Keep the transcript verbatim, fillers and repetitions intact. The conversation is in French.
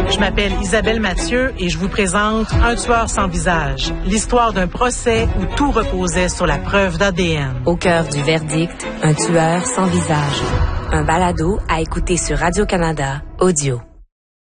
Je m'appelle Isabelle Mathieu et je vous présente Un tueur sans visage, l'histoire d'un procès où tout reposait sur la preuve d'A D N. Au cœur du verdict, Un tueur sans visage. Un balado à écouter sur Radio-Canada Audio.